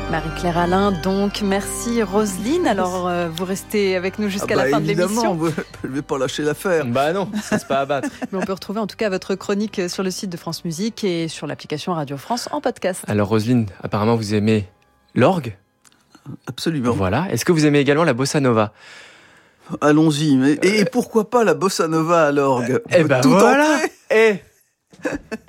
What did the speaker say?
Marie-Claire Alain, donc merci Roselyne. Alors vous restez avec nous jusqu'à la fin de l'émission. Évidemment, je ne vais pas lâcher l'affaire. Bah non, ça c'est pas à battre. Mais on peut retrouver en tout cas votre chronique sur le site de France Musique et sur l'application Radio France en podcast. Alors Roselyne, apparemment vous aimez l'orgue ? Absolument. Voilà. Est-ce que vous aimez également la bossa nova ? Allons-y. Et pourquoi pas la bossa nova à l'orgue ? Eh ben Tout voilà. entrer.